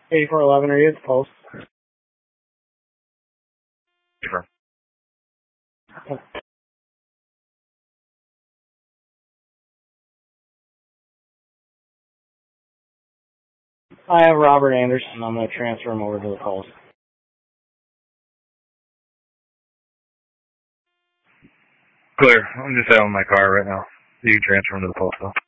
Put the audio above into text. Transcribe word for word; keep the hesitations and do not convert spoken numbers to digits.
eighty-four eleven, are you at the post? Sure. I have Robert Anderson. I'm going to transfer him over to the post. Clear. I'm just out in my car right now. You can transfer him to the post, though.